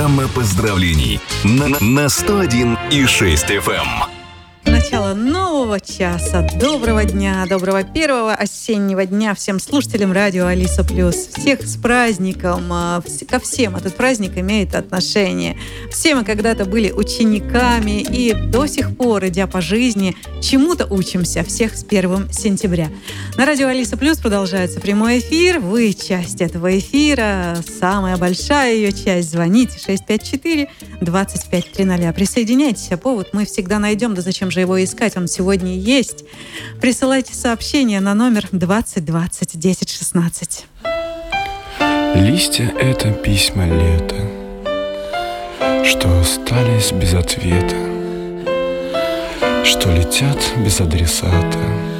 Программа поздравлений на 101,6 FM. Начало нового часа. Доброго дня, доброго первого осеннего дня всем слушателям радио Алиса Плюс. Всех с праздником. Ко всем этот праздник имеет отношение. Все мы когда-то были учениками и до сих пор, идя по жизни, чему-то учимся. Всех с 1 сентября. На радио Алиса Плюс продолжается прямой эфир. Вы часть этого эфира. Самая большая ее часть. Звоните 654-2530. Присоединяйтесь, а повод мы всегда найдем. Да зачем же его искать? Он сегодня есть. Присылайте сообщения на номер 2020 1016. Листья — это письма лета, что остались без ответа, что летят без адресата.